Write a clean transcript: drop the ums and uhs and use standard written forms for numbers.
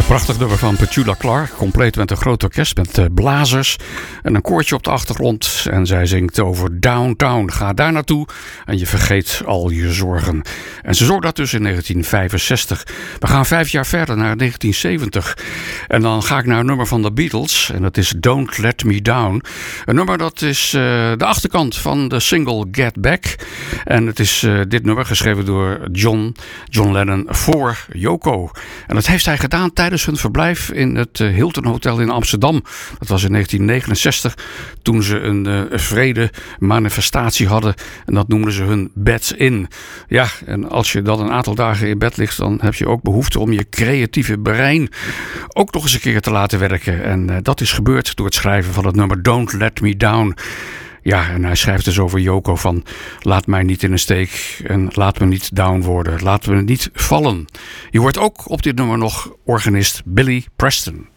Een prachtig nummer van Petula Clark, compleet met een groot orkest met blazers en een koortje op de achtergrond. En zij zingt over Downtown. Ga daar naartoe en je vergeet al je zorgen. En ze zong dat dus in 1965. We gaan 5 jaar verder naar 1970. En dan ga ik naar een nummer van de Beatles en dat is Don't Let Me Down. Een nummer dat is de achterkant van de single Get Back. En het is dit nummer geschreven door John Lennon voor Yoko. En dat heeft hij gedaan tijdens hun verblijf in het Hilton Hotel in Amsterdam. Dat was in 1969 toen ze een vrede manifestatie hadden. En dat noemden ze hun beds in. Ja, en als je dan een aantal dagen in bed ligt, dan heb je ook behoefte om je creatieve brein ook nog eens een keer te laten werken. En dat is gebeurd door het schrijven van het nummer Don't Let Me Down. Ja, en hij schrijft dus over Yoko van laat mij niet in een steek en laat me niet down worden. Laten we niet vallen. Je hoort ook op dit nummer nog organist Billy Preston.